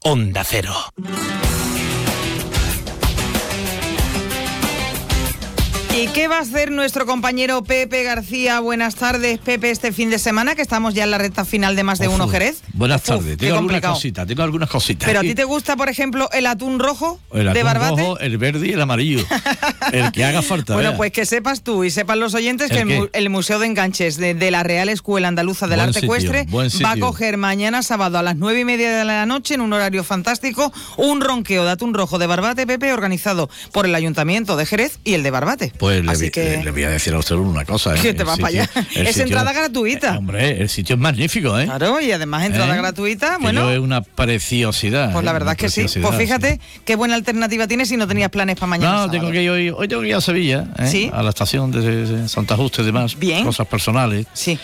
Onda Cero. ¿Y qué va a hacer nuestro compañero Pepe García? Buenas tardes, Pepe, este fin de semana, que estamos ya en la recta final de Más de Uno Jerez. Buenas tardes, tengo algunas cositas. Pero a ti te gusta, por ejemplo, el atún rojo de Barbate. Rojo, el verde y el amarillo, el que haga falta. Bueno, pues que sepas tú y sepan los oyentes que el Museo de Enganches de la Real Escuela Andaluza del Arte Ecuestre va a coger mañana sábado a las 9:30 de la noche, en un horario fantástico, un ronqueo de atún rojo de Barbate, Pepe, organizado por el Ayuntamiento de Jerez y el de Barbate. Pues le voy a decir a usted una cosa. Que te vas para allá. Es entrada gratuita. Hombre, el sitio es magnífico, ¿eh? Claro, y además entrada gratuita. Bueno, es una preciosidad. Pues la verdad es que sí. Pues fíjate qué buena alternativa tienes si no tenías planes para mañana. No, tengo que ir hoy tengo que ir a Sevilla, ¿Sí? A la estación de Santa Justa y demás. Bien. Cosas personales. Sí.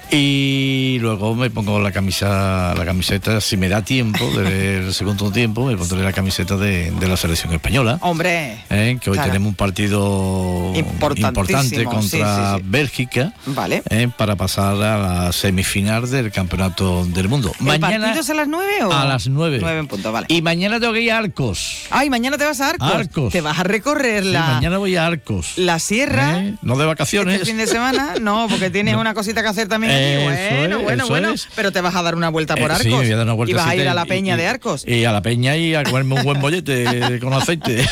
Y luego me pongo la camiseta, si me da tiempo, del segundo tiempo, me pondré la camiseta de la selección española. Hombre. Que hoy tenemos un partido importante contra Bélgica. Vale. Para pasar a la semifinal del Campeonato del Mundo. ¿El partido es a las 9 o? A las 9. 9 en punto, vale. Y mañana tengo que ir a Arcos. Ay, mañana te vas a Arcos. Te vas a recorrer mañana voy a Arcos. La sierra. No de vacaciones. Este fin de semana, no, porque tienes una cosita que hacer también. Bueno, pero te vas a dar una vuelta por Arcos. Sí, me voy a dar una vuelta. Y vas a ir a la peña de Arcos. Y a la peña y a comerme un buen bollete con aceite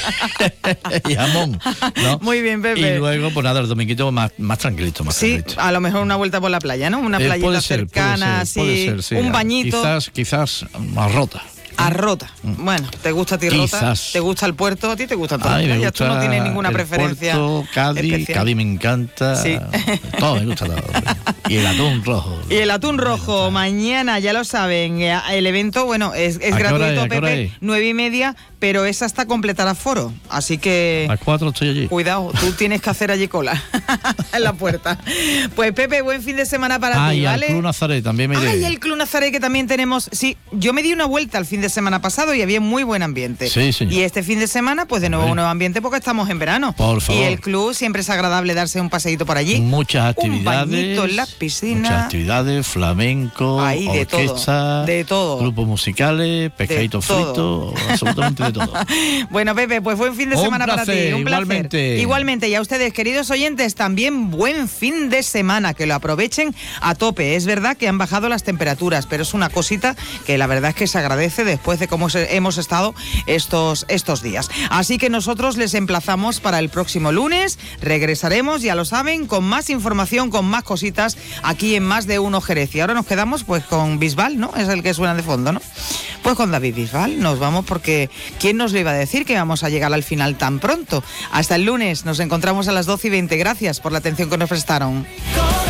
y jamón, ¿no? Muy bien, Pepe. Y luego, pues nada, el dominguito más tranquilito, tranquilito. A lo mejor una vuelta por la playa, ¿no? Una playita cercana, puede ser, un bañito. Quizás más rota. A Rota. Bueno, ¿te gusta a ti Rota? Quizás. ¿Te gusta el puerto? ¿A ti te gusta todo? Ya tú no tienes ninguna preferencia. Puerto, Cádiz me encanta. Sí. Todo me gusta todo. Y el atún rojo. Y el atún rojo, mañana, ya lo saben. El evento, bueno, es gratuito, Pepe, 9:30, pero es hasta completar aforo. Así que... A las 4 estoy allí. Cuidado, tú tienes que hacer allí cola en la puerta. Pues Pepe, buen fin de semana para ti, ¿vale? Y el Club Nazaret también me iré. Y el Club Nazaret, que también tenemos... Sí, yo me di una vuelta el fin de semana pasado y había muy buen ambiente. Sí, señor. Y este fin de semana, pues de nuevo un nuevo ambiente porque estamos en verano. Por favor. Y el club siempre es agradable darse un paseíto por allí. Muchas actividades. Un bañito en la piscina. Muchas actividades, flamenco, orquesta, de todo. Grupos musicales, pescadito frito, absolutamente de todo. Bueno, Pepe, pues buen fin de semana para ti. Un placer. Igualmente. Y a ustedes, queridos oyentes, también buen fin de semana, que lo aprovechen a tope. Es verdad que han bajado las temperaturas, pero es una cosita que la verdad es que se agradece después de cómo hemos estado estos días. Así que nosotros les emplazamos para el próximo lunes. Regresaremos, ya lo saben, con más información, con más cositas aquí en Más de Uno Jerez. Y ahora nos quedamos pues con Bisbal, ¿no? Es el que suena de fondo, ¿no? Pues con David Bisbal nos vamos, porque ¿quién nos lo iba a decir que vamos a llegar al final tan pronto? Hasta el lunes, nos encontramos a las 12:20. Gracias por la atención que nos prestaron.